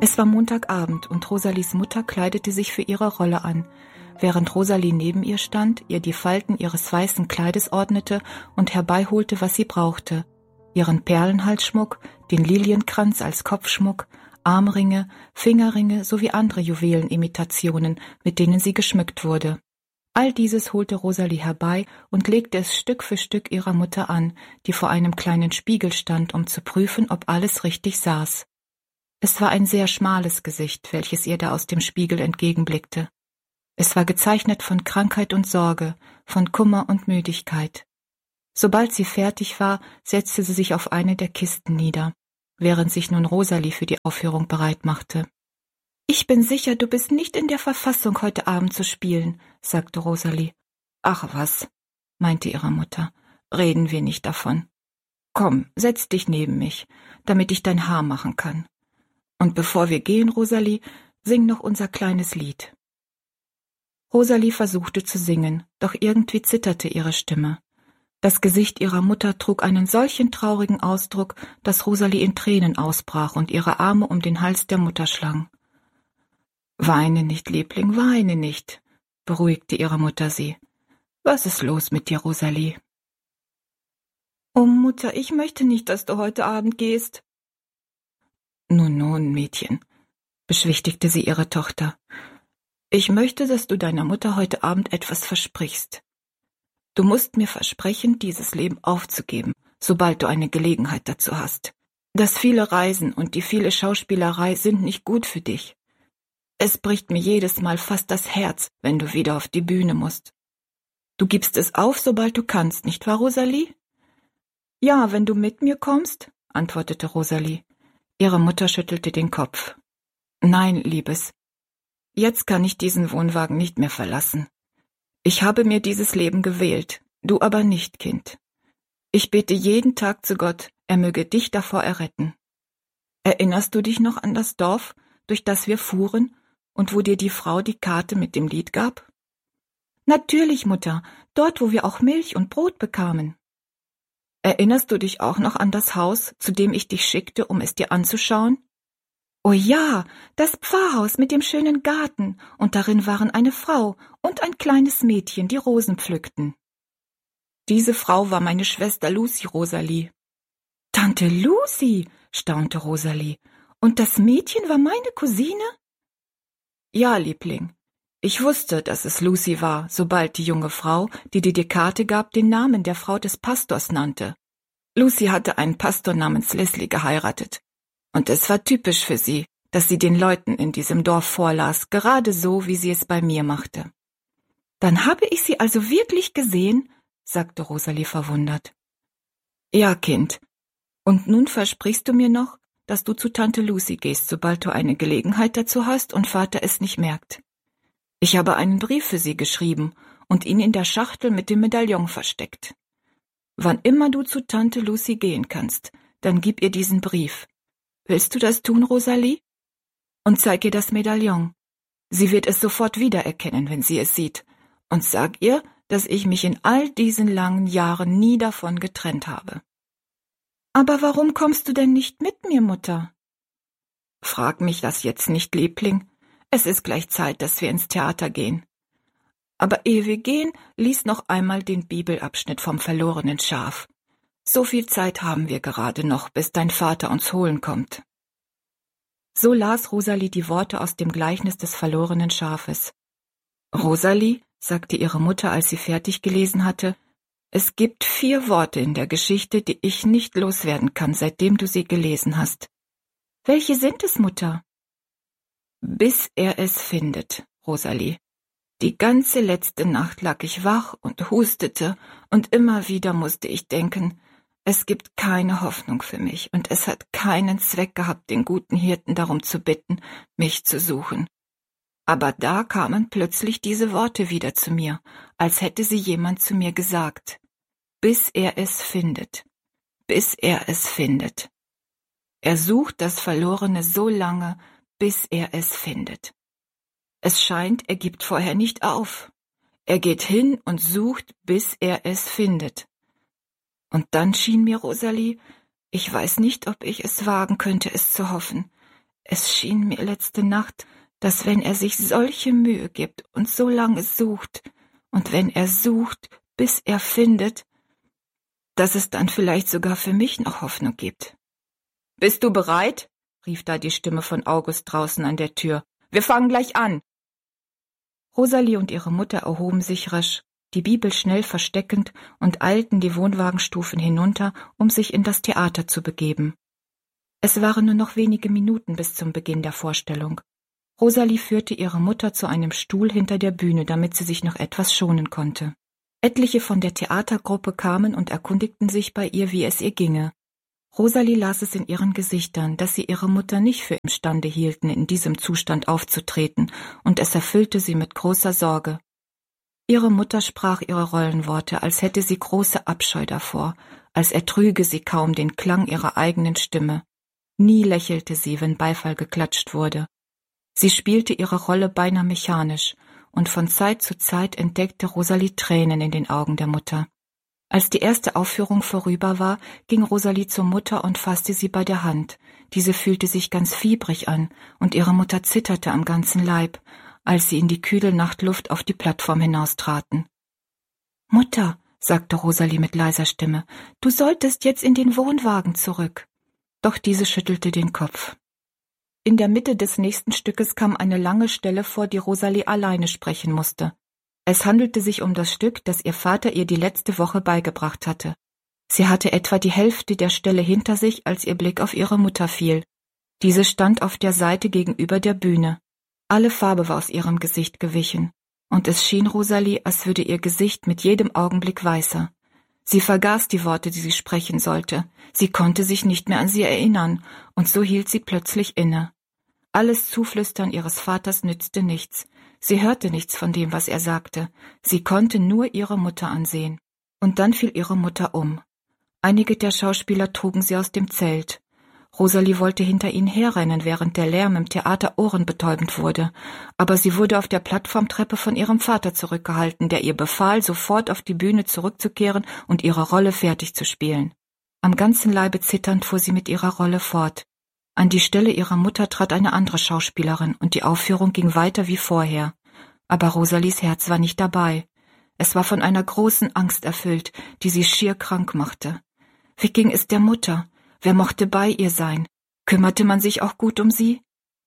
Es war Montagabend und Rosalies Mutter kleidete sich für ihre Rolle an, während Rosalie neben ihr stand, ihr die Falten ihres weißen Kleides ordnete und herbeiholte, was sie brauchte: ihren Perlenhalsschmuck, den Lilienkranz als Kopfschmuck, Armringe, Fingerringe sowie andere Juwelenimitationen, mit denen sie geschmückt wurde. All dieses holte Rosalie herbei und legte es Stück für Stück ihrer Mutter an, die vor einem kleinen Spiegel stand, um zu prüfen, ob alles richtig saß. Es war ein sehr schmales Gesicht, welches ihr da aus dem Spiegel entgegenblickte. Es war gezeichnet von Krankheit und Sorge, von Kummer und Müdigkeit. Sobald sie fertig war, setzte sie sich auf eine der Kisten nieder, während sich nun Rosalie für die Aufführung bereit machte. »Ich bin sicher, du bist nicht in der Verfassung, heute Abend zu spielen«, sagte Rosalie. »Ach was«, meinte ihre Mutter, »reden wir nicht davon. Komm, setz dich neben mich, damit ich dein Haar machen kann. Und bevor wir gehen, Rosalie, sing noch unser kleines Lied.« Rosalie versuchte zu singen, doch irgendwie zitterte ihre Stimme. Das Gesicht ihrer Mutter trug einen solchen traurigen Ausdruck, dass Rosalie in Tränen ausbrach und ihre Arme um den Hals der Mutter schlang. »Weine nicht, Liebling, weine nicht«, beruhigte ihre Mutter sie. »Was ist los mit dir, Rosalie?« »Oh Mutter, ich möchte nicht, dass du heute Abend gehst.« »Nun, Mädchen«, beschwichtigte sie ihre Tochter, »ich möchte, dass du deiner Mutter heute Abend etwas versprichst. Du musst mir versprechen, dieses Leben aufzugeben, sobald du eine Gelegenheit dazu hast. Das viele Reisen und die viele Schauspielerei sind nicht gut für dich. Es bricht mir jedes Mal fast das Herz, wenn du wieder auf die Bühne musst. Du gibst es auf, sobald du kannst, nicht wahr, Rosalie?« »Ja, wenn du mit mir kommst«, antwortete Rosalie. Ihre Mutter schüttelte den Kopf. »Nein, Liebes, jetzt kann ich diesen Wohnwagen nicht mehr verlassen. Ich habe mir dieses Leben gewählt, du aber nicht, Kind. Ich bete jeden Tag zu Gott, er möge dich davor erretten. Erinnerst du dich noch an das Dorf, durch das wir fuhren und wo dir die Frau die Karte mit dem Lied gab?« »Natürlich, Mutter, dort, wo wir auch Milch und Brot bekamen.« »Erinnerst du dich auch noch an das Haus, zu dem ich dich schickte, um es dir anzuschauen?« »Oh ja, das Pfarrhaus mit dem schönen Garten, und darin waren eine Frau und ein kleines Mädchen, die Rosen pflückten.« »Diese Frau war meine Schwester Lucy, Rosalie.« »Tante Lucy«, staunte Rosalie, »und das Mädchen war meine Cousine?« »Ja, Liebling. Ich wusste, dass es Lucy war, sobald die junge Frau, die dir die Karte gab, den Namen der Frau des Pastors nannte. Lucy hatte einen Pastor namens Leslie geheiratet. Und es war typisch für sie, dass sie den Leuten in diesem Dorf vorlas, gerade so, wie sie es bei mir machte.« »Dann habe ich sie also wirklich gesehen?«, sagte Rosalie verwundert. »Ja, Kind. Und nun versprichst du mir noch, dass du zu Tante Lucy gehst, sobald du eine Gelegenheit dazu hast und Vater es nicht merkt. Ich habe einen Brief für sie geschrieben und ihn in der Schachtel mit dem Medaillon versteckt. Wann immer du zu Tante Lucy gehen kannst, dann gib ihr diesen Brief. Willst du das tun, Rosalie? Und zeig ihr das Medaillon. Sie wird es sofort wiedererkennen, wenn sie es sieht. Und sag ihr, dass ich mich in all diesen langen Jahren nie davon getrennt habe.« »Aber warum kommst du denn nicht mit mir, Mutter?« »Frag mich das jetzt nicht, Liebling. Es ist gleich Zeit, dass wir ins Theater gehen. Aber ehe wir gehen, lies noch einmal den Bibelabschnitt vom verlorenen Schaf. So viel Zeit haben wir gerade noch, bis dein Vater uns holen kommt.« So las Rosalie die Worte aus dem Gleichnis des verlorenen Schafes. »Rosalie«, sagte ihre Mutter, als sie fertig gelesen hatte, »es gibt 4 Worte in der Geschichte, die ich nicht loswerden kann, seitdem du sie gelesen hast.« »Welche sind es, Mutter?« »Bis er es findet, Rosalie. Die ganze letzte Nacht lag ich wach und hustete, und immer wieder musste ich denken, es gibt keine Hoffnung für mich, und es hat keinen Zweck gehabt, den guten Hirten darum zu bitten, mich zu suchen. Aber da kamen plötzlich diese Worte wieder zu mir, als hätte sie jemand zu mir gesagt. Bis er es findet, bis er es findet. Er sucht das Verlorene so lange, bis er es findet. Es scheint, er gibt vorher nicht auf. Er geht hin und sucht, bis er es findet. Und dann schien mir, Rosalie, ich weiß nicht, ob ich es wagen könnte, es zu hoffen, Es schien mir letzte Nacht, dass wenn er sich solche Mühe gibt und so lange sucht, und wenn er sucht, bis er findet, dass es dann vielleicht sogar für mich noch Hoffnung gibt. »Bist du bereit?« rief da die Stimme von August draußen an der Tür. »Wir fangen gleich an!« Rosalie und ihre Mutter erhoben sich rasch, die Bibel schnell versteckend, und eilten die Wohnwagenstufen hinunter, um sich in das Theater zu begeben. Es waren nur noch wenige Minuten bis zum Beginn der Vorstellung. Rosalie führte ihre Mutter zu einem Stuhl hinter der Bühne, damit sie sich noch etwas schonen konnte. Etliche von der Theatergruppe kamen und erkundigten sich bei ihr, wie es ihr ginge. Rosalie las es in ihren Gesichtern, dass sie ihre Mutter nicht für imstande hielten, in diesem Zustand aufzutreten, und es erfüllte sie mit großer Sorge. Ihre Mutter sprach ihre Rollenworte, als hätte sie große Abscheu davor, als ertrüge sie kaum den Klang ihrer eigenen Stimme. Nie lächelte sie, wenn Beifall geklatscht wurde. Sie spielte ihre Rolle beinahe mechanisch, und von Zeit zu Zeit entdeckte Rosalie Tränen in den Augen der Mutter. Als die erste Aufführung vorüber war, ging Rosalie zur Mutter und fasste sie bei der Hand. Diese fühlte sich ganz fiebrig an, und ihre Mutter zitterte am ganzen Leib, als sie in die kühle Nachtluft auf die Plattform hinaustraten. »Mutter«, sagte Rosalie mit leiser Stimme, »du solltest jetzt in den Wohnwagen zurück.« Doch diese schüttelte den Kopf. In der Mitte des nächsten Stückes kam eine lange Stelle vor, die Rosalie alleine sprechen musste. Es handelte sich um das Stück, das ihr Vater ihr die letzte Woche beigebracht hatte. Sie hatte etwa die Hälfte der Stelle hinter sich, als ihr Blick auf ihre Mutter fiel. Diese stand auf der Seite gegenüber der Bühne. Alle Farbe war aus ihrem Gesicht gewichen, und es schien Rosalie, als würde ihr Gesicht mit jedem Augenblick weißer. Sie vergaß die Worte, die sie sprechen sollte. Sie konnte sich nicht mehr an sie erinnern, und so hielt sie plötzlich inne. Alles Zuflüstern ihres Vaters nützte nichts. Sie hörte nichts von dem, was er sagte. Sie konnte nur ihre Mutter ansehen. Und dann fiel ihre Mutter um. Einige der Schauspieler trugen sie aus dem Zelt. Rosalie wollte hinter ihnen herrennen, während der Lärm im Theater ohrenbetäubend wurde. Aber sie wurde auf der Plattformtreppe von ihrem Vater zurückgehalten, der ihr befahl, sofort auf die Bühne zurückzukehren und ihre Rolle fertig zu spielen. Am ganzen Leibe zitternd fuhr sie mit ihrer Rolle fort. An die Stelle ihrer Mutter trat eine andere Schauspielerin, und die Aufführung ging weiter wie vorher. Aber Rosalies Herz war nicht dabei. Es war von einer großen Angst erfüllt, die sie schier krank machte. Wie ging es der Mutter? Wer mochte bei ihr sein? Kümmerte man sich auch gut um sie?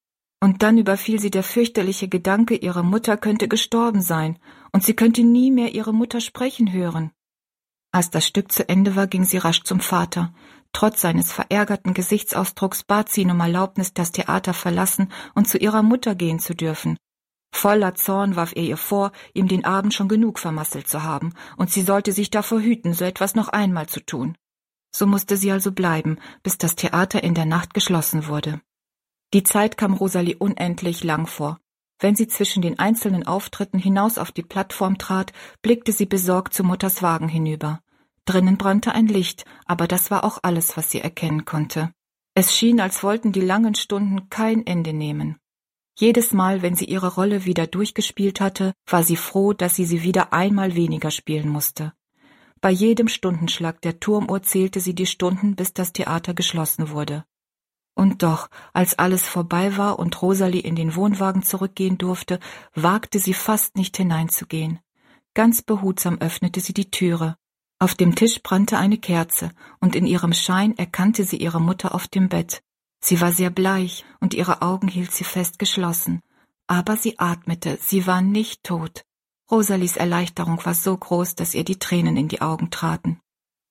Und dann überfiel sie der fürchterliche Gedanke, ihre Mutter könnte gestorben sein, und sie könnte nie mehr ihre Mutter sprechen hören. Als das Stück zu Ende war, ging sie rasch zum Vater. Trotz seines verärgerten Gesichtsausdrucks bat sie ihn um Erlaubnis, das Theater verlassen und zu ihrer Mutter gehen zu dürfen. Voller Zorn warf er ihr vor, ihm den Abend schon genug vermasselt zu haben, und sie sollte sich davor hüten, so etwas noch einmal zu tun. So musste sie also bleiben, bis das Theater in der Nacht geschlossen wurde. Die Zeit kam Rosalie unendlich lang vor. Wenn sie zwischen den einzelnen Auftritten hinaus auf die Plattform trat, blickte sie besorgt zu Mutters Wagen hinüber. Drinnen brannte ein Licht, aber das war auch alles, was sie erkennen konnte. Es schien, als wollten die langen Stunden kein Ende nehmen. Jedes Mal, wenn sie ihre Rolle wieder durchgespielt hatte, war sie froh, dass sie wieder einmal weniger spielen musste. Bei jedem Stundenschlag der Turmuhr zählte sie die Stunden, bis das Theater geschlossen wurde. Und doch, als alles vorbei war und Rosalie in den Wohnwagen zurückgehen durfte, wagte sie fast nicht hineinzugehen. Ganz behutsam öffnete sie die Türe. Auf dem Tisch brannte eine Kerze, und in ihrem Schein erkannte sie ihre Mutter auf dem Bett. Sie war sehr bleich, und ihre Augen hielt sie fest geschlossen. Aber sie atmete, sie war nicht tot. Rosalies Erleichterung war so groß, dass ihr die Tränen in die Augen traten.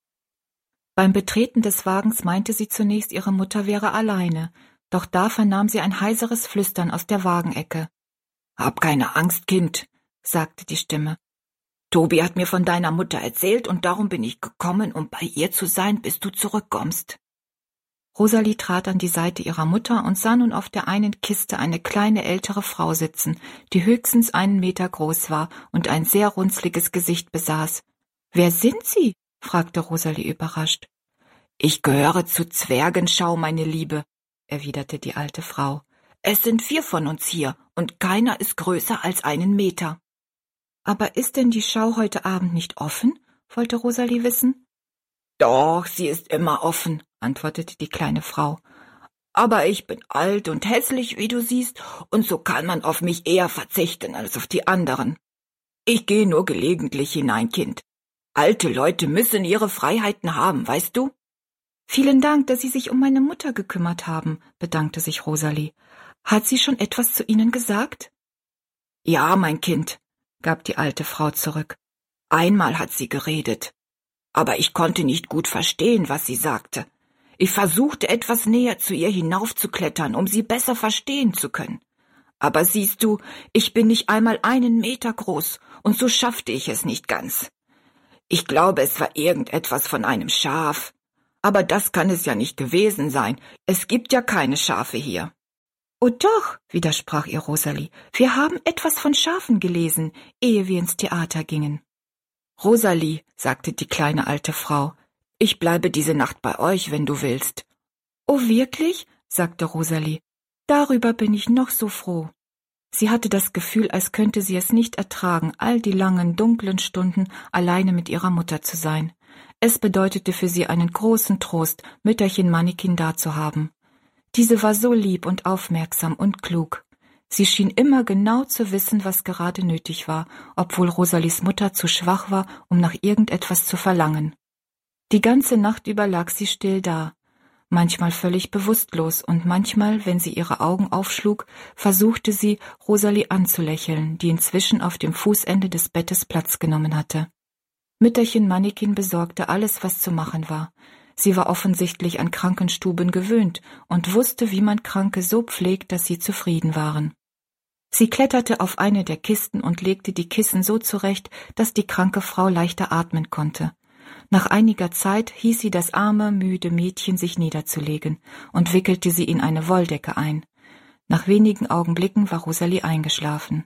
Beim Betreten des Wagens meinte sie zunächst, ihre Mutter wäre alleine, doch da vernahm sie ein heiseres Flüstern aus der Wagenecke. »Hab keine Angst, Kind«, sagte die Stimme. »Tobi hat mir von deiner Mutter erzählt, und darum bin ich gekommen, um bei ihr zu sein, bis du zurückkommst.« Rosalie trat an die Seite ihrer Mutter und sah nun auf der einen Kiste eine kleine ältere Frau sitzen, die höchstens 1 Meter groß war und ein sehr runzliges Gesicht besaß. »Wer sind Sie?« fragte Rosalie überrascht. »Ich gehöre zu Zwergenschau, meine Liebe«, erwiderte die alte Frau. »Es sind 4 von uns hier, und keiner ist größer als 1 Meter.« »Aber ist denn die Schau heute Abend nicht offen?« wollte Rosalie wissen. »Doch, sie ist immer offen«, antwortete die kleine Frau. Aber ich bin alt und hässlich, wie du siehst, und so kann man auf mich eher verzichten als auf die anderen. Ich gehe nur gelegentlich hinein, Kind. Alte Leute müssen ihre Freiheiten haben, weißt du? Vielen Dank, dass Sie sich um meine Mutter gekümmert haben, bedankte sich Rosalie. Hat sie schon etwas zu Ihnen gesagt? Ja, mein Kind, gab die alte Frau zurück. Einmal hat sie geredet. Aber ich konnte nicht gut verstehen, was sie sagte. Ich versuchte, etwas näher zu ihr hinaufzuklettern, um sie besser verstehen zu können. Aber siehst du, ich bin nicht einmal 1 Meter groß, und so schaffte ich es nicht ganz. Ich glaube, es war irgendetwas von einem Schaf. Aber das kann es ja nicht gewesen sein. Es gibt ja keine Schafe hier. Oh doch, widersprach ihr Rosalie. Wir haben etwas von Schafen gelesen, ehe wir ins Theater gingen. Rosalie, sagte die kleine alte Frau, ich bleibe diese Nacht bei euch, wenn du willst. Oh wirklich? sagte Rosalie. Darüber bin ich noch so froh. Sie hatte das Gefühl, als könnte sie es nicht ertragen, all die langen, dunklen Stunden alleine mit ihrer Mutter zu sein. Es bedeutete für sie einen großen Trost, Mütterchen Mannikin da zu haben. Diese war so lieb und aufmerksam und klug. Sie schien immer genau zu wissen, was gerade nötig war, obwohl Rosalies Mutter zu schwach war, um nach irgendetwas zu verlangen. Die ganze Nacht über lag sie still da, manchmal völlig bewusstlos und manchmal, wenn sie ihre Augen aufschlug, versuchte sie, Rosalie anzulächeln, die inzwischen auf dem Fußende des Bettes Platz genommen hatte. Mütterchen Mannikin besorgte alles, was zu machen war. Sie war offensichtlich an Krankenstuben gewöhnt und wusste, wie man Kranke so pflegt, dass sie zufrieden waren. Sie kletterte auf eine der Kisten und legte die Kissen so zurecht, dass die kranke Frau leichter atmen konnte. Nach einiger Zeit hieß sie das arme, müde Mädchen sich niederzulegen und wickelte sie in eine Wolldecke ein. Nach wenigen Augenblicken war Rosalie eingeschlafen.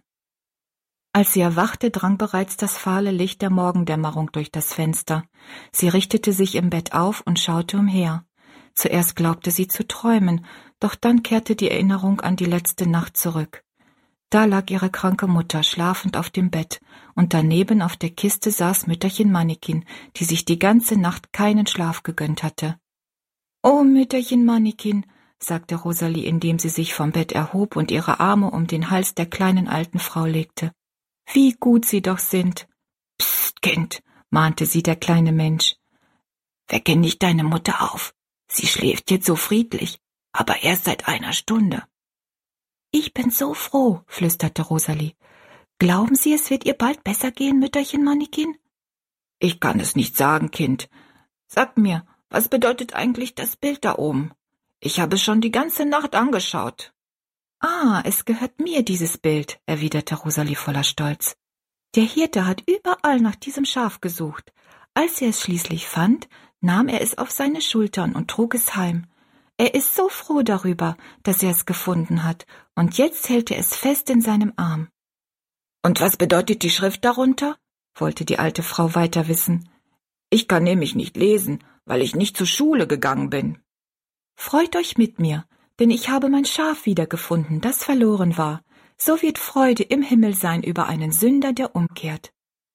Als sie erwachte, drang bereits das fahle Licht der Morgendämmerung durch das Fenster. Sie richtete sich im Bett auf und schaute umher. Zuerst glaubte sie zu träumen, doch dann kehrte die Erinnerung an die letzte Nacht zurück. Da lag ihre kranke Mutter schlafend auf dem Bett, und daneben auf der Kiste saß Mütterchen Mannikin, die sich die ganze Nacht keinen Schlaf gegönnt hatte. »Oh, Mütterchen Mannikin«, sagte Rosalie, indem sie sich vom Bett erhob und ihre Arme um den Hals der kleinen alten Frau legte. »Wie gut Sie doch sind!« »Psst, Kind«, mahnte sie der kleine Mensch. »Wecke nicht deine Mutter auf. Sie schläft jetzt so friedlich, aber erst seit 1 Stunde.« »Ich bin so froh«, flüsterte Rosalie. »Glauben Sie, es wird ihr bald besser gehen, Mütterchen Mannikin?« »Ich kann es nicht sagen, Kind. Sag mir, was bedeutet eigentlich das Bild da oben? Ich habe es schon die ganze Nacht angeschaut.« »Ah, es gehört mir, dieses Bild«, erwiderte Rosalie voller Stolz. »Der Hirte hat überall nach diesem Schaf gesucht. Als er es schließlich fand, nahm er es auf seine Schultern und trug es heim. Er ist so froh darüber, dass er es gefunden hat, und jetzt hält er es fest in seinem Arm.« »Und was bedeutet die Schrift darunter?« wollte die alte Frau weiter wissen. »Ich kann nämlich nicht lesen, weil ich nicht zur Schule gegangen bin.« »Freut euch mit mir, denn ich habe mein Schaf wiedergefunden, das verloren war. So wird Freude im Himmel sein über einen Sünder, der umkehrt.«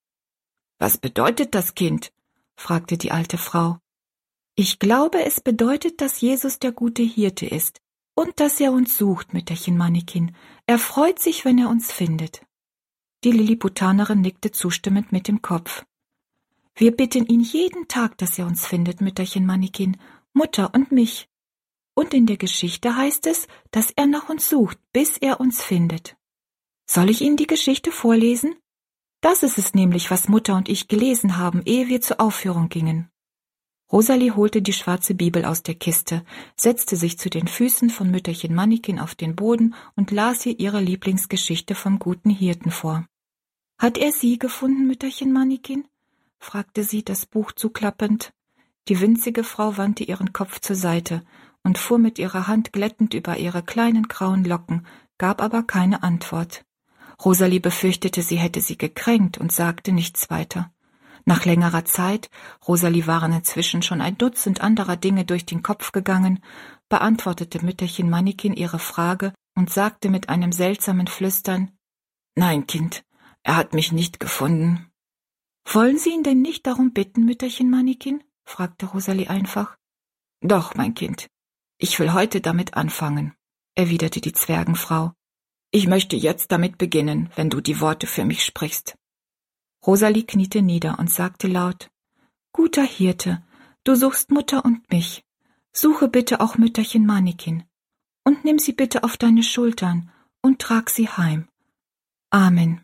»Was bedeutet das, Kind?« fragte die alte Frau. »Ich glaube, es bedeutet, dass Jesus der gute Hirte ist und dass er uns sucht, Mütterchen Mannikin. Er freut sich, wenn er uns findet.« Die Lilliputanerin nickte zustimmend mit dem Kopf. »Wir bitten ihn jeden Tag, dass er uns findet, Mütterchen Mannikin, Mutter und mich. Und in der Geschichte heißt es, dass er nach uns sucht, bis er uns findet. Soll ich Ihnen die Geschichte vorlesen? Das ist es nämlich, was Mutter und ich gelesen haben, ehe wir zur Aufführung gingen.« Rosalie holte die schwarze Bibel aus der Kiste, setzte sich zu den Füßen von Mütterchen Mannikin auf den Boden und las ihr ihre Lieblingsgeschichte vom guten Hirten vor. »Hat er Sie gefunden, Mütterchen Mannikin?« fragte sie, das Buch zuklappend. Die winzige Frau wandte ihren Kopf zur Seite und fuhr mit ihrer Hand glättend über ihre kleinen grauen Locken, gab aber keine Antwort. Rosalie befürchtete, sie hätte sie gekränkt und sagte nichts weiter. Nach längerer Zeit, Rosalie waren inzwischen schon 1 Dutzend anderer Dinge durch den Kopf gegangen, beantwortete Mütterchen Mannikin ihre Frage und sagte mit einem seltsamen Flüstern: »Nein, Kind, er hat mich nicht gefunden.« »Wollen Sie ihn denn nicht darum bitten, Mütterchen Mannikin?« fragte Rosalie einfach. »Doch, mein Kind. Ich will heute damit anfangen, erwiderte die Zwergenfrau. Ich möchte jetzt damit beginnen, wenn du die Worte für mich sprichst. Rosalie kniete nieder und sagte laut: Guter Hirte, du suchst Mutter und mich. Suche bitte auch Mütterchen Mannikin und nimm sie bitte auf deine Schultern und trag sie heim. Amen.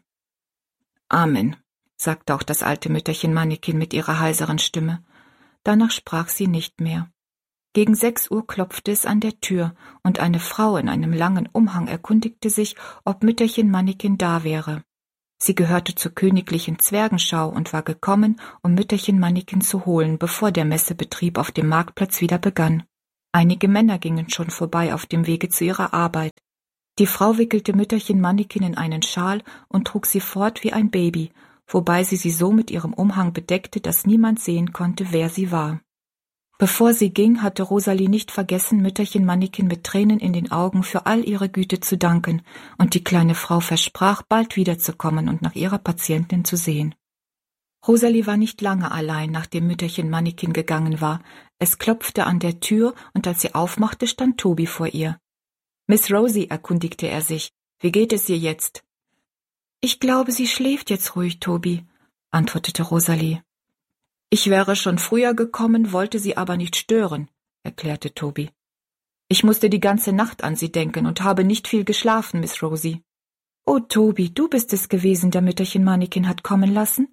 Amen, sagte auch das alte Mütterchen Mannikin mit ihrer heiseren Stimme. Danach sprach sie nicht mehr. Gegen 6 Uhr klopfte es an der Tür, und eine Frau in einem langen Umhang erkundigte sich, ob Mütterchen Mannikin da wäre. Sie gehörte zur königlichen Zwergenschau und war gekommen, um Mütterchen Mannikin zu holen, bevor der Messebetrieb auf dem Marktplatz wieder begann. Einige Männer gingen schon vorbei auf dem Wege zu ihrer Arbeit. Die Frau wickelte Mütterchen Mannikin in einen Schal und trug sie fort wie ein Baby, wobei sie so mit ihrem Umhang bedeckte, dass niemand sehen konnte, wer sie war. Bevor sie ging, hatte Rosalie nicht vergessen, Mütterchen Mannikin mit Tränen in den Augen für all ihre Güte zu danken, und die kleine Frau versprach, bald wiederzukommen und nach ihrer Patientin zu sehen. Rosalie war nicht lange allein, nachdem Mütterchen Mannikin gegangen war. Es klopfte an der Tür, und als sie aufmachte, stand Toby vor ihr. »Miss Rosie«, erkundigte er sich, »wie geht es ihr jetzt?« »Ich glaube, sie schläft jetzt ruhig, Toby«, antwortete Rosalie. »Ich wäre schon früher gekommen, wollte sie aber nicht stören«, erklärte Toby. »Ich musste die ganze Nacht an sie denken und habe nicht viel geschlafen, Miss Rosie.« »Oh, Toby, du bist es gewesen, der Mütterchen Mannikin hat kommen lassen?«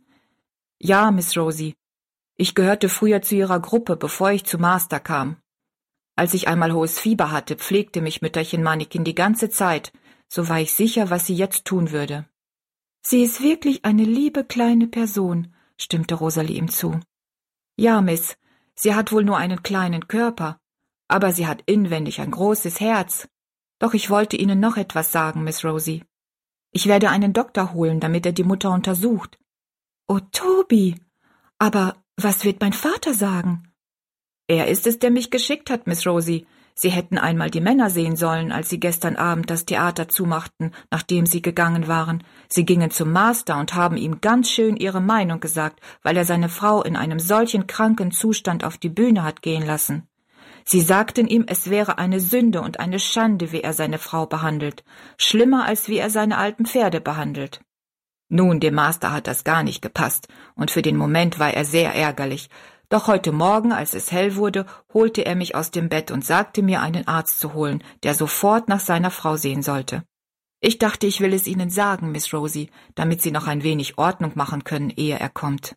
»Ja, Miss Rosie. Ich gehörte früher zu ihrer Gruppe, bevor ich zu Master kam. Als ich einmal hohes Fieber hatte, pflegte mich Mütterchen Mannikin die ganze Zeit, so war ich sicher, was sie jetzt tun würde.« »Sie ist wirklich eine liebe kleine Person«, stimmte Rosalie ihm zu. »Ja, Miss, sie hat wohl nur einen kleinen Körper, aber sie hat inwendig ein großes Herz. Doch ich wollte Ihnen noch etwas sagen, Miss Rosie. Ich werde einen Doktor holen, damit er die Mutter untersucht.« »Oh, Toby, aber was wird mein Vater sagen?« »Er ist es, der mich geschickt hat, Miss Rosie. Sie hätten einmal die Männer sehen sollen, als sie gestern Abend das Theater zumachten, nachdem sie gegangen waren. Sie gingen zum Master und haben ihm ganz schön ihre Meinung gesagt, weil er seine Frau in einem solchen kranken Zustand auf die Bühne hat gehen lassen. Sie sagten ihm, es wäre eine Sünde und eine Schande, wie er seine Frau behandelt, schlimmer als wie er seine alten Pferde behandelt. Nun, dem Master hat das gar nicht gepasst, und für den Moment war er sehr ärgerlich. Doch heute Morgen, als es hell wurde, holte er mich aus dem Bett und sagte mir, einen Arzt zu holen, der sofort nach seiner Frau sehen sollte. Ich dachte, ich will es Ihnen sagen, Miss Rosie, damit Sie noch ein wenig Ordnung machen können, ehe er kommt.«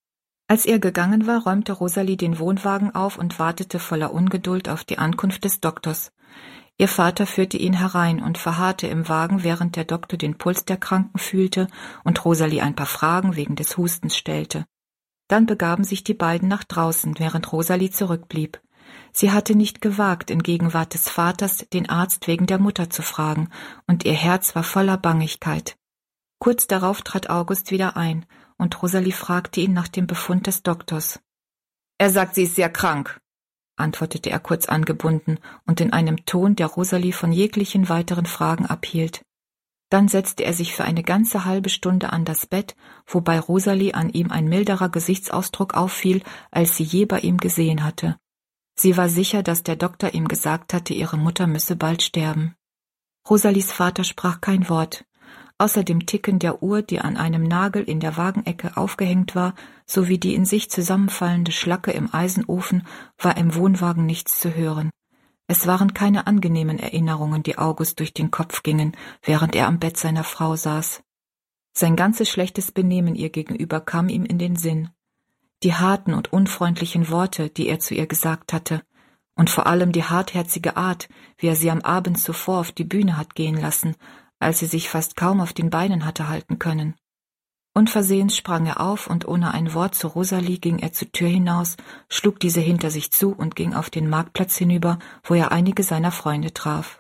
Als er gegangen war, räumte Rosalie den Wohnwagen auf und wartete voller Ungeduld auf die Ankunft des Doktors. Ihr Vater führte ihn herein und verharrte im Wagen, während der Doktor den Puls der Kranken fühlte und Rosalie ein paar Fragen wegen des Hustens stellte. Dann begaben sich die beiden nach draußen, während Rosalie zurückblieb. Sie hatte nicht gewagt, in Gegenwart des Vaters den Arzt wegen der Mutter zu fragen, und ihr Herz war voller Bangigkeit. Kurz darauf trat August wieder ein, und Rosalie fragte ihn nach dem Befund des Doktors. »Er sagt, sie ist sehr krank«, antwortete er kurz angebunden und in einem Ton, der Rosalie von jeglichen weiteren Fragen abhielt. Dann setzte er sich für eine ganze halbe Stunde an das Bett, wobei Rosalie an ihm ein milderer Gesichtsausdruck auffiel, als sie je bei ihm gesehen hatte. Sie war sicher, dass der Doktor ihm gesagt hatte, ihre Mutter müsse bald sterben. Rosalies Vater sprach kein Wort. Außer dem Ticken der Uhr, die an einem Nagel in der Wagenecke aufgehängt war, sowie die in sich zusammenfallende Schlacke im Eisenofen, war im Wohnwagen nichts zu hören. Es waren keine angenehmen Erinnerungen, die August durch den Kopf gingen, während er am Bett seiner Frau saß. Sein ganzes schlechtes Benehmen ihr gegenüber kam ihm in den Sinn. Die harten und unfreundlichen Worte, die er zu ihr gesagt hatte, und vor allem die hartherzige Art, wie er sie am Abend zuvor auf die Bühne hat gehen lassen, als sie sich fast kaum auf den Beinen hatte halten können. Unversehens sprang er auf und ohne ein Wort zu Rosalie ging er zur Tür hinaus, schlug diese hinter sich zu und ging auf den Marktplatz hinüber, wo er einige seiner Freunde traf.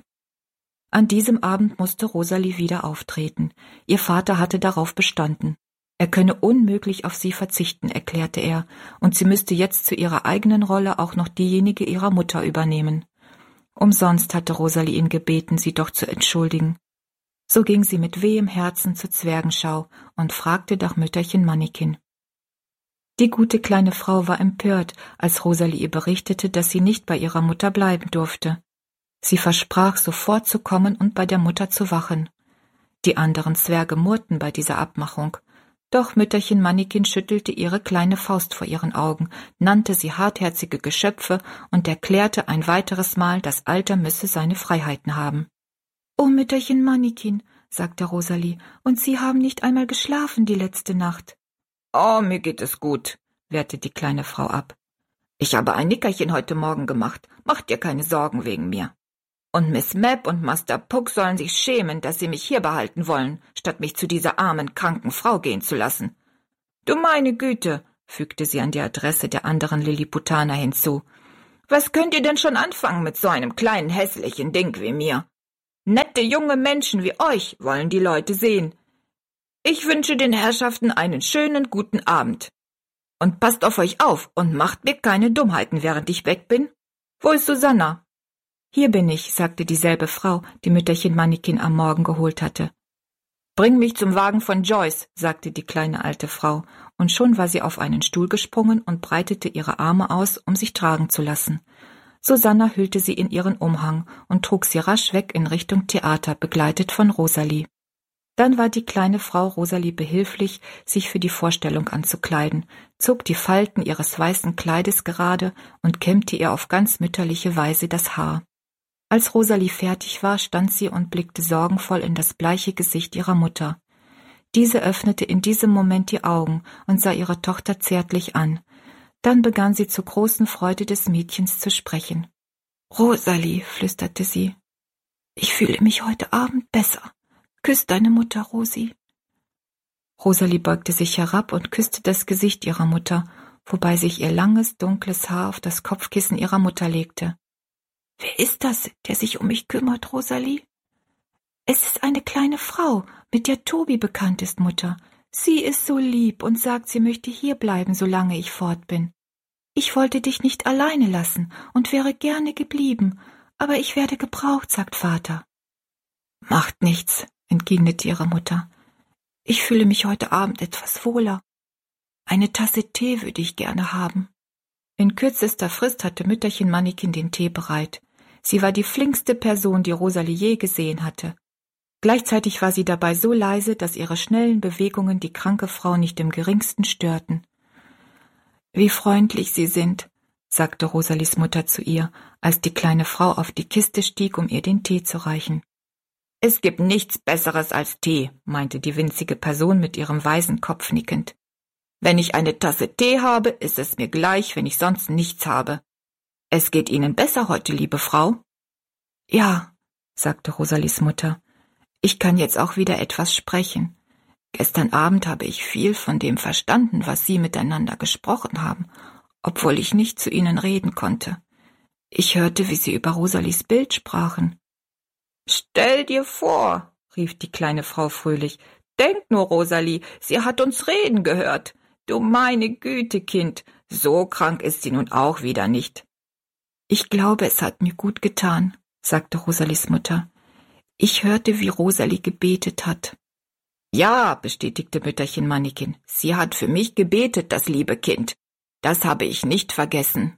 An diesem Abend musste Rosalie wieder auftreten. Ihr Vater hatte darauf bestanden. Er könne unmöglich auf sie verzichten, erklärte er, und sie müsste jetzt zu ihrer eigenen Rolle auch noch diejenige ihrer Mutter übernehmen. Umsonst hatte Rosalie ihn gebeten, sie doch zu entschuldigen. So ging sie mit wehem Herzen zur Zwergenschau und fragte nach Mütterchen Mannikin. Die gute kleine Frau war empört, als Rosalie ihr berichtete, dass sie nicht bei ihrer Mutter bleiben durfte. Sie versprach, sofort zu kommen und bei der Mutter zu wachen. Die anderen Zwerge murrten bei dieser Abmachung. Doch Mütterchen Mannikin schüttelte ihre kleine Faust vor ihren Augen, nannte sie hartherzige Geschöpfe und erklärte ein weiteres Mal, das Alter müsse seine Freiheiten haben. »Oh, Mütterchen Mannikin«, sagte Rosalie, »und Sie haben nicht einmal geschlafen die letzte Nacht.« »Oh, mir geht es gut«, wehrte die kleine Frau ab. »Ich habe ein Nickerchen heute Morgen gemacht. Mach dir keine Sorgen wegen mir. Und Miss Mapp und Master Puck sollen sich schämen, dass sie mich hier behalten wollen, statt mich zu dieser armen, kranken Frau gehen zu lassen. Du meine Güte«, fügte sie an die Adresse der anderen Lilliputaner hinzu. »Was könnt ihr denn schon anfangen mit so einem kleinen hässlichen Ding wie mir? Nette junge Menschen wie euch wollen die Leute sehen. Ich wünsche den Herrschaften einen schönen guten Abend. Und passt auf euch auf und macht mir keine Dummheiten, während ich weg bin. Wo ist Susanna?« »Hier bin ich«, sagte dieselbe Frau, die Mütterchen Mannikin am Morgen geholt hatte. »Bring mich zum Wagen von Joyce«, sagte die kleine alte Frau, und schon war sie auf einen Stuhl gesprungen und breitete ihre Arme aus, um sich tragen zu lassen. Susanna hüllte sie in ihren Umhang und trug sie rasch weg in Richtung Theater, begleitet von Rosalie. Dann war die kleine Frau Rosalie behilflich, sich für die Vorstellung anzukleiden, zog die Falten ihres weißen Kleides gerade und kämmte ihr auf ganz mütterliche Weise das Haar. Als Rosalie fertig war, stand sie und blickte sorgenvoll in das bleiche Gesicht ihrer Mutter. Diese öffnete in diesem Moment die Augen und sah ihre Tochter zärtlich an. Dann begann sie zur großen Freude des Mädchens zu sprechen. »Rosalie«, flüsterte sie, »ich fühle mich heute Abend besser. Küss deine Mutter, Rosi.« Rosalie beugte sich herab und küsste das Gesicht ihrer Mutter, wobei sich ihr langes, dunkles Haar auf das Kopfkissen ihrer Mutter legte. »Wer ist das, der sich um mich kümmert, Rosalie?« »Es ist eine kleine Frau, mit der Tobi bekannt ist, Mutter. Sie ist so lieb und sagt, sie möchte hier bleiben, solange ich fort bin. Ich wollte dich nicht alleine lassen und wäre gerne geblieben, aber ich werde gebraucht, sagt Vater.« »Macht nichts«, entgegnete ihre Mutter. »Ich fühle mich heute Abend etwas wohler. Eine Tasse Tee würde ich gerne haben.« In kürzester Frist hatte Mütterchen Mannikin den Tee bereit. Sie war die flinkste Person, die Rosalie je gesehen hatte. Gleichzeitig war sie dabei so leise, dass ihre schnellen Bewegungen die kranke Frau nicht im geringsten störten. »Wie freundlich Sie sind«, sagte Rosalies Mutter zu ihr, als die kleine Frau auf die Kiste stieg, um ihr den Tee zu reichen. »Es gibt nichts Besseres als Tee«, meinte die winzige Person mit ihrem weisen Kopf nickend. »Wenn ich eine Tasse Tee habe, ist es mir gleich, wenn ich sonst nichts habe. Es geht Ihnen besser heute, liebe Frau?« »Ja«, sagte Rosalies Mutter, »ich kann jetzt auch wieder etwas sprechen. Gestern Abend habe ich viel von dem verstanden, was Sie miteinander gesprochen haben, obwohl ich nicht zu Ihnen reden konnte. Ich hörte, wie Sie über Rosalies Bild sprachen.« »Stell dir vor«, rief die kleine Frau fröhlich, »denk nur, Rosalie, sie hat uns reden gehört. Du meine Güte, Kind, so krank ist sie nun auch wieder nicht.« »Ich glaube, es hat mir gut getan«, sagte Rosalies Mutter. »Ich hörte, wie Rosalie gebetet hat.« »Ja«, bestätigte Mütterchen Mannikin, »sie hat für mich gebetet, das liebe Kind. Das habe ich nicht vergessen.«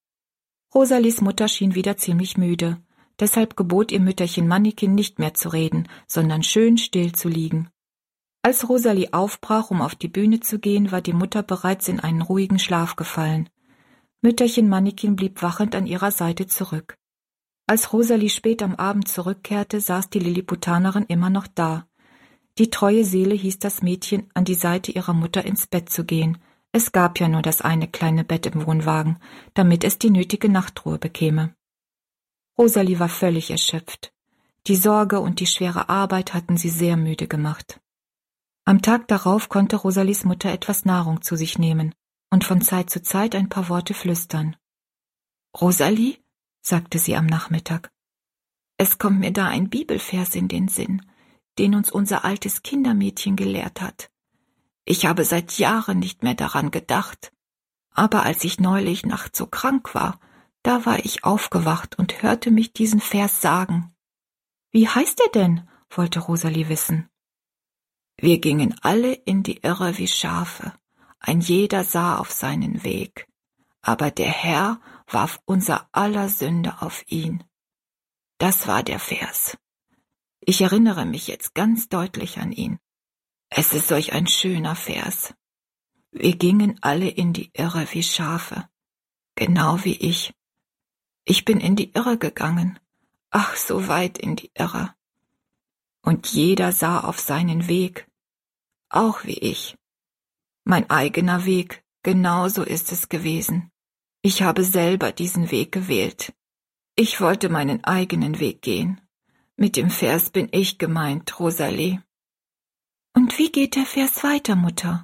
Rosalies Mutter schien wieder ziemlich müde. Deshalb gebot ihr Mütterchen Mannikin nicht mehr zu reden, sondern schön still zu liegen. Als Rosalie aufbrach, um auf die Bühne zu gehen, war die Mutter bereits in einen ruhigen Schlaf gefallen. Mütterchen Mannikin blieb wachend an ihrer Seite zurück. Als Rosalie spät am Abend zurückkehrte, saß die Lilliputanerin immer noch da. Die treue Seele hieß das Mädchen, an die Seite ihrer Mutter ins Bett zu gehen. Es gab ja nur das eine kleine Bett im Wohnwagen, damit es die nötige Nachtruhe bekäme. Rosalie war völlig erschöpft. Die Sorge und die schwere Arbeit hatten sie sehr müde gemacht. Am Tag darauf konnte Rosalies Mutter etwas Nahrung zu sich nehmen und von Zeit zu Zeit ein paar Worte flüstern. »Rosalie«, sagte sie am Nachmittag, »es kommt mir da ein Bibelvers in den Sinn, den uns unser altes Kindermädchen gelehrt hat. Ich habe seit Jahren nicht mehr daran gedacht, aber als ich neulich nachts so krank war, da war ich aufgewacht und hörte mich diesen Vers sagen.« »Wie heißt er denn?«, wollte Rosalie wissen. »Wir gingen alle in die Irre wie Schafe. ein jeder sah auf seinen Weg, aber der Herr warf unser aller Sünde auf ihn. Das war der Vers. Ich erinnere mich jetzt ganz deutlich an ihn. Es ist solch ein schöner Vers. Wir gingen alle in die Irre wie Schafe, genau wie ich. Ich bin in die Irre gegangen, ach, so weit in die Irre. Und jeder sah auf seinen Weg, auch wie ich. Mein eigener Weg, genauso ist es gewesen. Ich habe selber diesen Weg gewählt. Ich wollte meinen eigenen Weg gehen. Mit dem Vers bin ich gemeint, Rosalie. Und wie geht der Vers weiter, Mutter?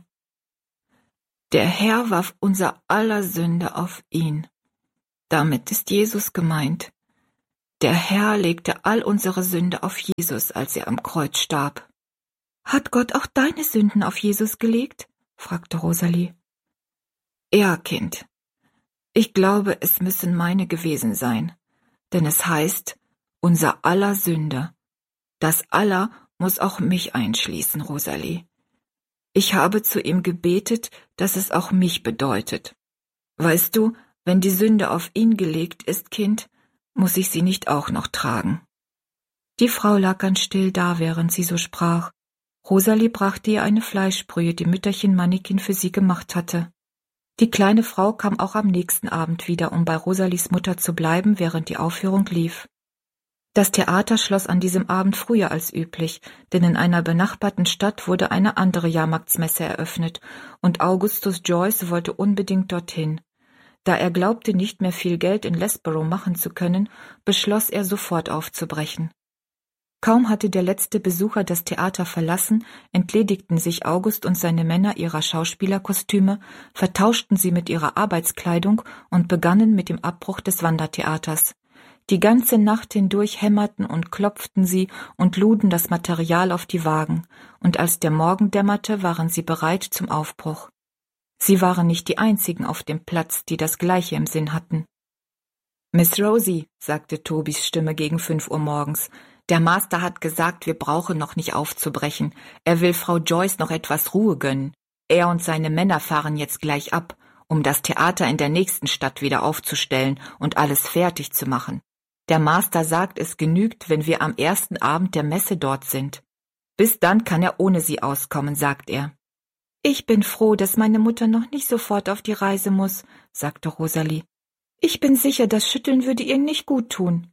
Der Herr warf unser aller Sünde auf ihn. Damit ist Jesus gemeint. Der Herr legte all unsere Sünde auf Jesus, als er am Kreuz starb. Hat Gott auch deine Sünden auf Jesus gelegt? Fragte Rosalie. Ja, Kind. Ich glaube, es müssen meine gewesen sein, denn es heißt, unser aller Sünde. Das aller muss auch mich einschließen, Rosalie. Ich habe zu ihm gebetet, dass es auch mich bedeutet. Weißt du, wenn die Sünde auf ihn gelegt ist, Kind, muss ich sie nicht auch noch tragen. Die Frau lag ganz still da, während sie so sprach. Rosalie brachte ihr eine Fleischbrühe, die Mütterchen Mannikin für sie gemacht hatte. Die kleine Frau kam auch am nächsten Abend wieder, um bei Rosalies Mutter zu bleiben, während die Aufführung lief. Das Theater schloss an diesem Abend früher als üblich, denn in einer benachbarten Stadt wurde eine andere Jahrmarktsmesse eröffnet, und Augustus Joyce wollte unbedingt dorthin. Da er glaubte, nicht mehr viel Geld in Lesborough machen zu können, beschloss er, sofort aufzubrechen. Kaum hatte der letzte Besucher das Theater verlassen, entledigten sich August und seine Männer ihrer Schauspielerkostüme, vertauschten sie mit ihrer Arbeitskleidung und begannen mit dem Abbruch des Wandertheaters. Die ganze Nacht hindurch hämmerten und klopften sie und luden das Material auf die Wagen, und als der Morgen dämmerte, waren sie bereit zum Aufbruch. Sie waren nicht die einzigen auf dem Platz, die das Gleiche im Sinn hatten. »Miss Rosie«, sagte Tobys Stimme gegen 5 Uhr morgens, »der Master hat gesagt, wir brauchen noch nicht aufzubrechen. Er will Frau Joyce noch etwas Ruhe gönnen. Er und seine Männer fahren jetzt gleich ab, um das Theater in der nächsten Stadt wieder aufzustellen und alles fertig zu machen. Der Master sagt, es genügt, wenn wir am ersten Abend der Messe dort sind. Bis dann kann er ohne sie auskommen, sagt er.« »Ich bin froh, dass meine Mutter noch nicht sofort auf die Reise muss«, sagte Rosalie. »Ich bin sicher, das Schütteln würde ihr nicht gut tun.«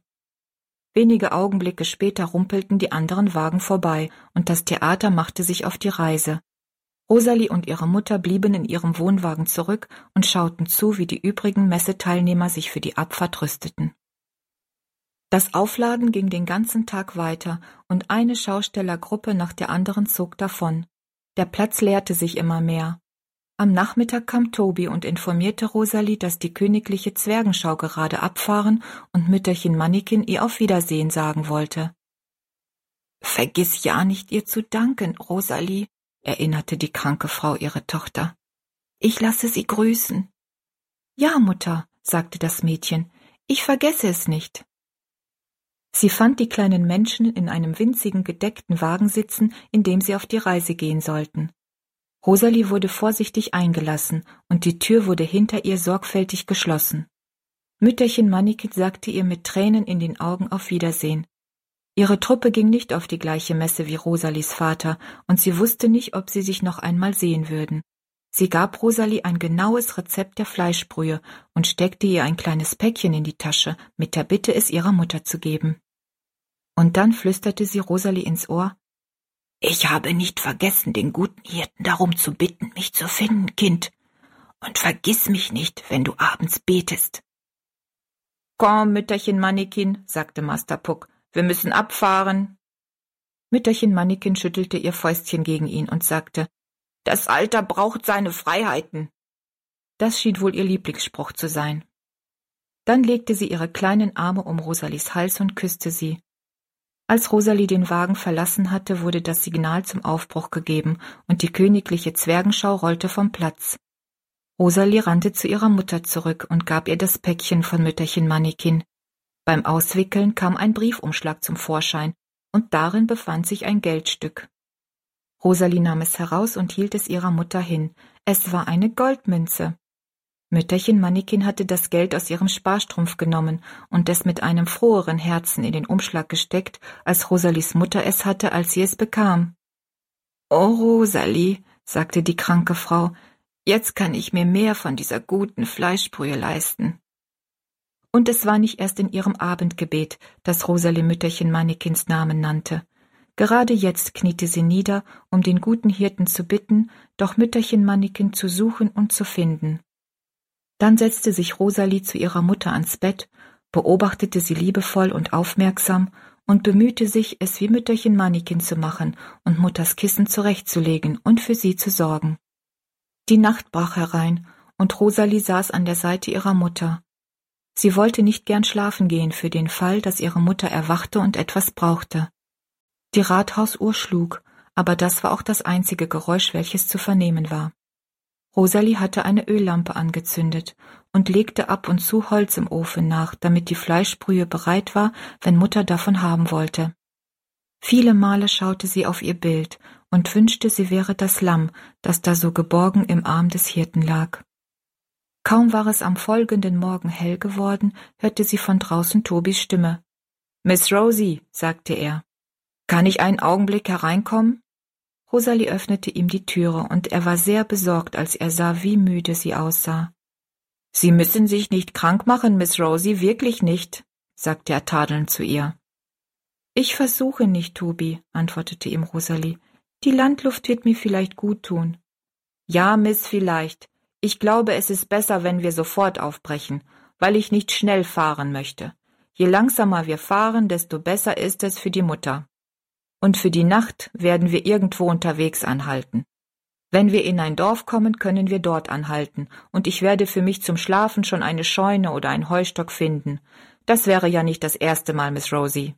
Wenige Augenblicke später rumpelten die anderen Wagen vorbei, und das Theater machte sich auf die Reise. Rosalie und ihre Mutter blieben in ihrem Wohnwagen zurück und schauten zu, wie die übrigen Messeteilnehmer sich für die Abfahrt rüsteten. Das Aufladen ging den ganzen Tag weiter, und eine Schaustellergruppe nach der anderen zog davon. Der Platz leerte sich immer mehr. Am Nachmittag kam Toby und informierte Rosalie, dass die königliche Zwergenschau gerade abfahren und Mütterchen Mannikin ihr auf Wiedersehen sagen wollte. »Vergiss ja nicht, ihr zu danken, Rosalie«, erinnerte die kranke Frau ihre Tochter. »Ich lasse sie grüßen.« »Ja, Mutter«, sagte das Mädchen, »ich vergesse es nicht.« Sie fand die kleinen Menschen in einem winzigen gedeckten Wagen sitzen, in dem sie auf die Reise gehen sollten. Rosalie wurde vorsichtig eingelassen, und die Tür wurde hinter ihr sorgfältig geschlossen. Mütterchen Mannikin sagte ihr mit Tränen in den Augen auf Wiedersehen. Ihre Truppe ging nicht auf die gleiche Messe wie Rosalies Vater, und sie wusste nicht, ob sie sich noch einmal sehen würden. Sie gab Rosalie ein genaues Rezept der Fleischbrühe und steckte ihr ein kleines Päckchen in die Tasche, mit der Bitte, es ihrer Mutter zu geben. Und dann flüsterte sie Rosalie ins Ohr: »Ich habe nicht vergessen, den guten Hirten darum zu bitten, mich zu finden, Kind. Und vergiss mich nicht, wenn du abends betest.« »Komm, Mütterchen Mannikin«, sagte Master Puck, »wir müssen abfahren.« Mütterchen Mannikin schüttelte ihr Fäustchen gegen ihn und sagte: »Das Alter braucht seine Freiheiten.« Das schien wohl ihr Lieblingsspruch zu sein. Dann legte sie ihre kleinen Arme um Rosalies Hals und küsste sie. Als Rosalie den Wagen verlassen hatte, wurde das Signal zum Aufbruch gegeben, und die königliche Zwergenschau rollte vom Platz. Rosalie rannte zu ihrer Mutter zurück und gab ihr das Päckchen von Mütterchen Mannikin. Beim Auswickeln kam ein Briefumschlag zum Vorschein, und darin befand sich ein Geldstück. Rosalie nahm es heraus und hielt es ihrer Mutter hin. Es war eine Goldmünze. Mütterchen Mannikin hatte das Geld aus ihrem Sparstrumpf genommen und es mit einem froheren Herzen in den Umschlag gesteckt, als Rosalies Mutter es hatte, als sie es bekam. »Oh, Rosalie«, sagte die kranke Frau, »jetzt kann ich mir mehr von dieser guten Fleischbrühe leisten.« Und es war nicht erst in ihrem Abendgebet, dass Rosalie Mütterchen Mannikins Namen nannte. Gerade jetzt kniete sie nieder, um den guten Hirten zu bitten, doch Mütterchen Mannikin zu suchen und zu finden. Dann setzte sich Rosalie zu ihrer Mutter ans Bett, beobachtete sie liebevoll und aufmerksam und bemühte sich, es wie Mütterchen Mannikin zu machen und Mutters Kissen zurechtzulegen und für sie zu sorgen. Die Nacht brach herein und Rosalie saß an der Seite ihrer Mutter. Sie wollte nicht gern schlafen gehen für den Fall, dass ihre Mutter erwachte und etwas brauchte. Die Rathausuhr schlug, aber das war auch das einzige Geräusch, welches zu vernehmen war. Rosalie hatte eine Öllampe angezündet und legte ab und zu Holz im Ofen nach, damit die Fleischbrühe bereit war, wenn Mutter davon haben wollte. Viele Male schaute sie auf ihr Bild und wünschte, sie wäre das Lamm, das da so geborgen im Arm des Hirten lag. Kaum war es am folgenden Morgen hell geworden, hörte sie von draußen Tobys Stimme. »Miss Rosie«, sagte er, »kann ich einen Augenblick hereinkommen?« Rosalie öffnete ihm die Türe, und er war sehr besorgt, als er sah, wie müde sie aussah. »Sie müssen sich nicht krank machen, Miss Rosie, wirklich nicht«, sagte er tadelnd zu ihr. »Ich versuche nicht, Toby«, antwortete ihm Rosalie. »Die Landluft wird mir vielleicht gut tun.« »Ja, Miss, vielleicht. Ich glaube, es ist besser, wenn wir sofort aufbrechen, weil ich nicht schnell fahren möchte. Je langsamer wir fahren, desto besser ist es für die Mutter. Und für die Nacht werden wir irgendwo unterwegs anhalten. Wenn wir in ein Dorf kommen, können wir dort anhalten, und ich werde für mich zum Schlafen schon eine Scheune oder einen Heustock finden. Das wäre ja nicht das erste Mal, Miss Rosie.«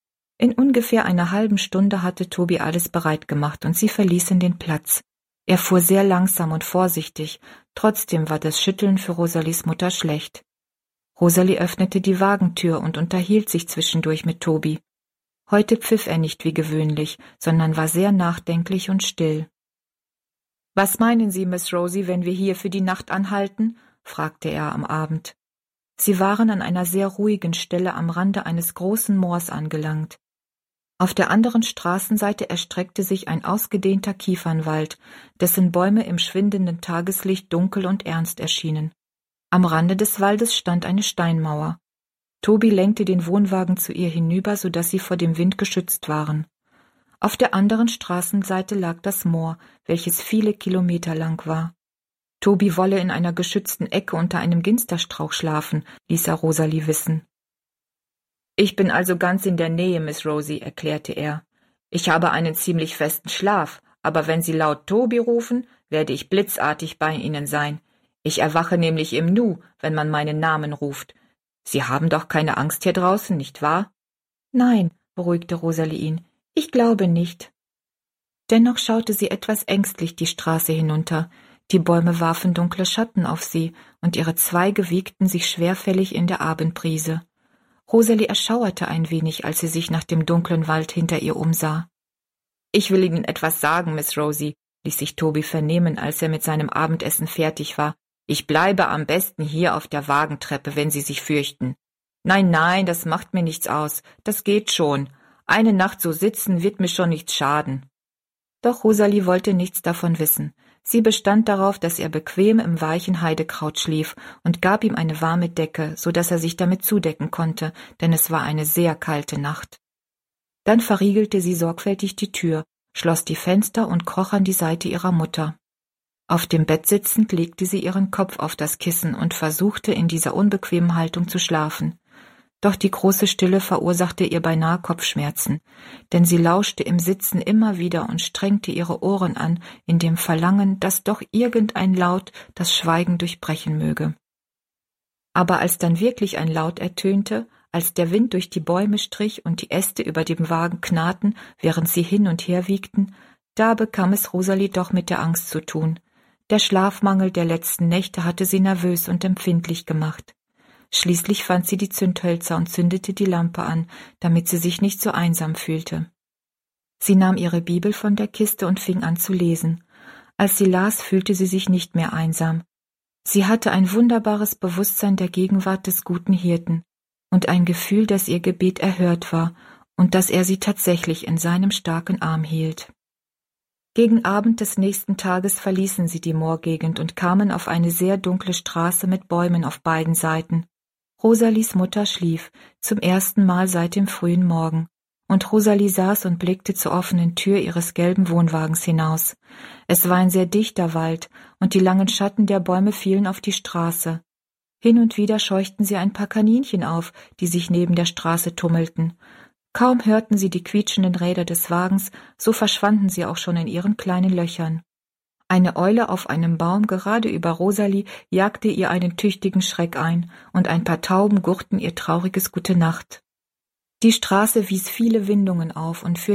In ungefähr einer halben Stunde hatte Toby alles bereit gemacht, und sie verließen den Platz. Er fuhr sehr langsam und vorsichtig, trotzdem war das Schütteln für Rosalies Mutter schlecht. Rosalie öffnete die Wagentür und unterhielt sich zwischendurch mit Toby. Heute pfiff er nicht wie gewöhnlich, sondern war sehr nachdenklich und still. »Was meinen Sie, Miss Rosie, wenn wir hier für die Nacht anhalten?« fragte er am Abend. Sie waren an einer sehr ruhigen Stelle am Rande eines großen Moors angelangt. Auf der anderen Straßenseite erstreckte sich ein ausgedehnter Kiefernwald, dessen Bäume im schwindenden Tageslicht dunkel und ernst erschienen. Am Rande des Waldes stand eine Steinmauer. Toby lenkte den Wohnwagen zu ihr hinüber, so dass sie vor dem Wind geschützt waren. Auf der anderen Straßenseite lag das Moor, welches viele Kilometer lang war. Toby wolle in einer geschützten Ecke unter einem Ginsterstrauch schlafen, ließ er Rosalie wissen. »Ich bin also ganz in der Nähe, Miss Rosie«, erklärte er. »Ich habe einen ziemlich festen Schlaf, aber wenn Sie laut Toby rufen, werde ich blitzartig bei Ihnen sein. Ich erwache nämlich im Nu, wenn man meinen Namen ruft. Sie haben doch keine Angst hier draußen, nicht wahr?« »Nein«, beruhigte Rosalie ihn, »ich glaube nicht.« Dennoch schaute sie etwas ängstlich die Straße hinunter. Die Bäume warfen dunkle Schatten auf sie, und ihre Zweige wiegten sich schwerfällig in der Abendbrise. Rosalie erschauerte ein wenig, als sie sich nach dem dunklen Wald hinter ihr umsah. »Ich will Ihnen etwas sagen, Miss Rosie«, ließ sich Toby vernehmen, als er mit seinem Abendessen fertig war. »Ich bleibe am besten hier auf der Wagentreppe, wenn Sie sich fürchten.« »Nein, nein, das macht mir nichts aus. Das geht schon. Eine Nacht so sitzen wird mir schon nichts schaden.« Doch Rosalie wollte nichts davon wissen. Sie bestand darauf, dass er bequem im weichen Heidekraut schlief, und gab ihm eine warme Decke, so dass er sich damit zudecken konnte, denn es war eine sehr kalte Nacht. Dann verriegelte sie sorgfältig die Tür, schloss die Fenster und kroch an die Seite ihrer Mutter. Auf dem Bett sitzend legte sie ihren Kopf auf das Kissen und versuchte, in dieser unbequemen Haltung zu schlafen. Doch die große Stille verursachte ihr beinahe Kopfschmerzen, denn sie lauschte im Sitzen immer wieder und strengte ihre Ohren an, in dem Verlangen, dass doch irgendein Laut das Schweigen durchbrechen möge. Aber als dann wirklich ein Laut ertönte, als der Wind durch die Bäume strich und die Äste über dem Wagen knarrten, während sie hin und her wiegten, da bekam es Rosalie doch mit der Angst zu tun. Der Schlafmangel der letzten Nächte hatte sie nervös und empfindlich gemacht. Schließlich fand sie die Zündhölzer und zündete die Lampe an, damit sie sich nicht so einsam fühlte. Sie nahm ihre Bibel von der Kiste und fing an zu lesen. Als sie las, fühlte sie sich nicht mehr einsam. Sie hatte ein wunderbares Bewusstsein der Gegenwart des guten Hirten und ein Gefühl, dass ihr Gebet erhört war und dass er sie tatsächlich in seinem starken Arm hielt. Gegen Abend des nächsten Tages verließen sie die Moorgegend und kamen auf eine sehr dunkle Straße mit Bäumen auf beiden Seiten. Rosalies Mutter schlief, zum ersten Mal seit dem frühen Morgen, und Rosalie saß und blickte zur offenen Tür ihres gelben Wohnwagens hinaus. Es war ein sehr dichter Wald, und die langen Schatten der Bäume fielen auf die Straße. Hin und wieder scheuchten sie ein paar Kaninchen auf, die sich neben der Straße tummelten. Kaum hörten sie die quietschenden Räder des Wagens, so verschwanden sie auch schon in ihren kleinen Löchern. Eine Eule auf einem Baum gerade über Rosalie jagte ihr einen tüchtigen Schreck ein, und ein paar Tauben gurrten ihr trauriges Gute-Nacht. Die Straße wies viele Windungen auf und führte